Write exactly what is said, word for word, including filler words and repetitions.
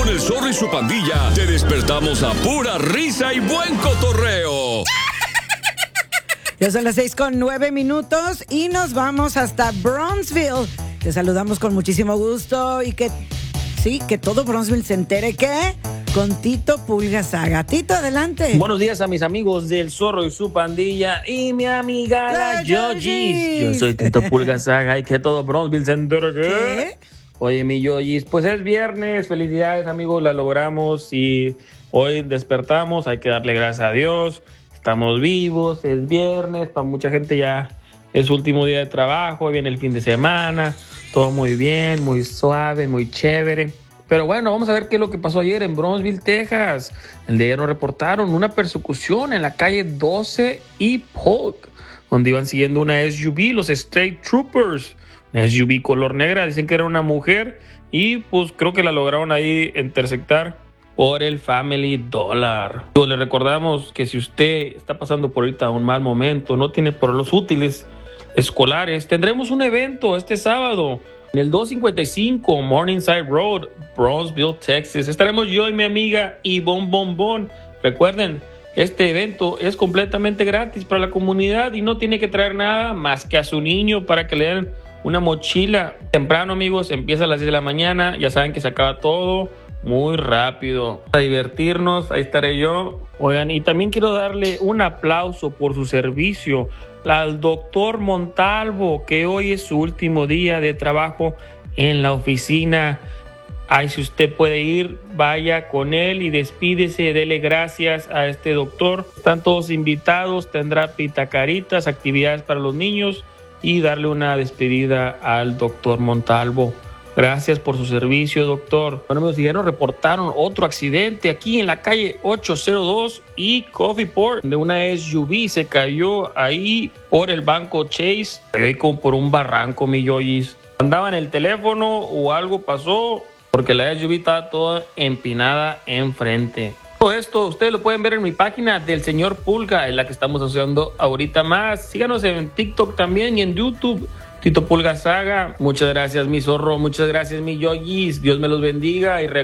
el Zorro y su pandilla te despertamos a pura risa y buen cotorreo. Ya son las seis con nueve minutos y nos vamos hasta Bronzeville. Te saludamos con muchísimo gusto y que, sí, que todo Bronzeville se entere que con Tito Pulga Saga. Tito, adelante. Buenos días a mis amigos del Zorro y su pandilla y mi amiga la Yogis. Yo soy Tito Pulga Saga y que todo Bronzeville se entere que... ¿Qué? Oye, mi Yogis, pues es viernes, felicidades amigos, la logramos y hoy despertamos, hay que darle gracias a Dios. Estamos vivos, es viernes, para mucha gente ya es su último día de trabajo, viene el fin de semana, todo muy bien, muy suave, muy chévere. Pero bueno, vamos a ver qué es lo que pasó ayer en Bronzeville, Texas. El de ayer nos reportaron una persecución en la calle doce y Polk, donde iban siguiendo una S U V, los State Troopers. Una S U V color negra, dicen que era una mujer y pues creo que la lograron ahí intersectar por el Family Dollar. Pues le recordamos que si usted está pasando por ahorita un mal momento, no tiene por los útiles escolares, tendremos un evento este sábado en el doscientos cincuenta y cinco Morningside Road, Bronzeville, Texas. Estaremos yo y mi amiga Ivonne Bombón. Recuerden, este evento es completamente gratis para la comunidad y no tiene que traer nada más que a su niño para que le den una mochila. Temprano, amigos, empieza a las diez de la mañana, ya saben que se acaba todo muy rápido. A divertirnos, ahí estaré yo. Oigan, y también quiero darle un aplauso por su servicio al doctor Montalvo, que hoy es su último día de trabajo en la oficina. Ay, si usted puede ir, vaya con él y despídese, dele gracias a este doctor. Están todos invitados, tendrá pitacaritas, actividades para los niños y darle una despedida al doctor Montalvo. Gracias por su servicio, doctor. Bueno, amigos, ya nos reportaron otro accidente aquí en la calle ochocientos dos y Coffee Port, donde una S U V se cayó ahí por el banco Chase, ahí como por un barranco, mi Yoyis. Andaba en el teléfono o algo pasó, porque la S U V estaba toda empinada enfrente. Todo esto ustedes lo pueden ver en mi página del señor Pulga, en la que estamos haciendo ahorita más. Síganos en TikTok también y en YouTube. Tito Pulga Saga. Muchas gracias, mi zorro. Muchas gracias, mi Yogis. Dios me los bendiga y